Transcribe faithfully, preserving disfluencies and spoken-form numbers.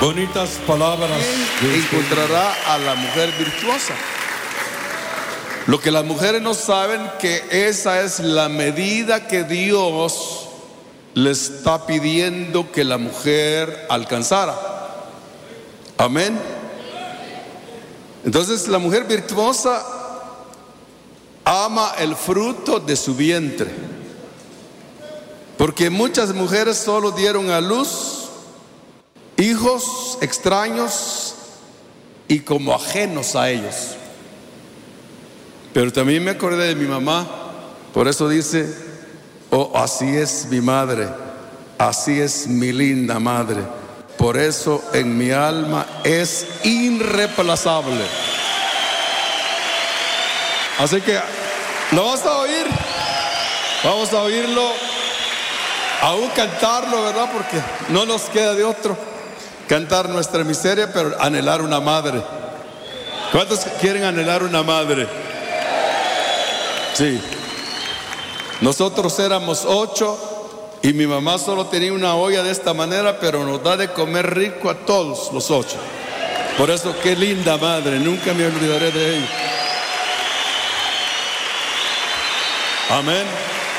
Bonitas palabras. Encontrará a la mujer virtuosa. Lo que las mujeres no saben, que esa es la medida que Dios le está pidiendo que la mujer alcanzara. Amén. Entonces la mujer virtuosa ama el fruto de su vientre, porque muchas mujeres solo dieron a luz hijos extraños y como ajenos a ellos. Pero también me acordé de mi mamá. Por eso dice: oh, así es mi madre, así es mi linda madre. Por eso en mi alma es irreemplazable. Así que lo vas a oír. Vamos a oírlo, aún cantarlo, ¿verdad? Porque no nos queda de otro. Cantar nuestra miseria, pero anhelar una madre. ¿Cuántos quieren anhelar una madre? Sí. Nosotros éramos ocho y mi mamá solo tenía una olla de esta manera, pero nos da de comer rico a todos los ocho. Por eso, qué linda madre, nunca me olvidaré de ella. Amén.